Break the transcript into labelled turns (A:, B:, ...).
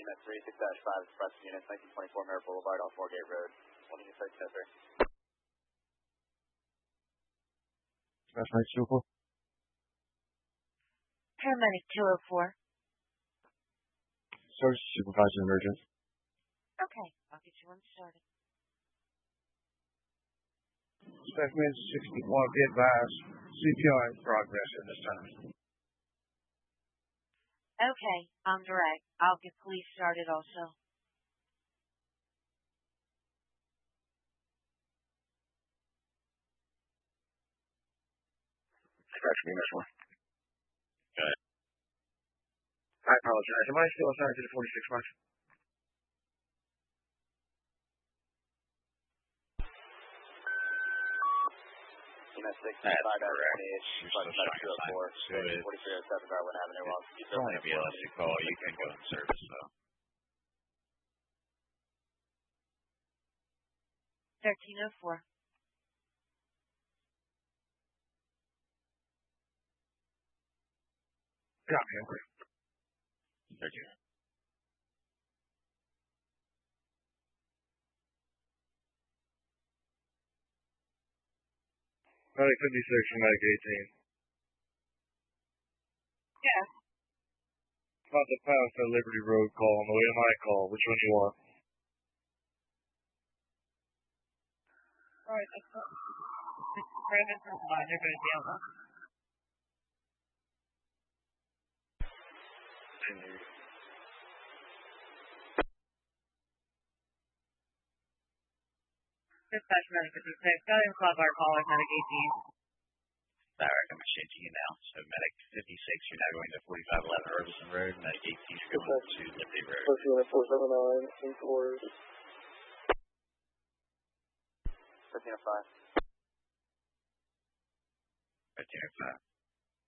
A: Unit 3, 6-5, express units, 1924 Merritt Boulevard, off Moorgate Road. 1 Unit 1303.
B: That's my 204.
C: Paramedic 204.
B: Service supervisor emergent.
C: Okay, I'll get you one started.
D: Specimen 61, be advised, CPR in progress at this time.
C: Okay, I'm direct. I'll get police started also.
D: Dispatch me, this one.
A: Go ahead.
D: I apologize. Am I still assigned to the 46 mark?
A: Unit 6, 5-28, Medic 204, 4307 Darwin Avenue, off.
E: It's only a BLS call. You can go in service, though.
C: 1304.
D: Got me, okay.
E: 13.
D: Medic 56 and Medic 18.
C: Yeah.
D: About to pass that Liberty Road call on the way to my call. Which one do you want?
C: Alright, that's what. Brandon from Mine, you're going to be on that. Dispatch Medic 56. Got him Club Art Caller, Medic 18.
E: Alright, I'm changing you now. So Medic 56, you're now going to 4511 Robeson Road. Medic 18, you're going to Liberty Road.
D: First unit 479, in quarters.
A: 1305.
E: 1305.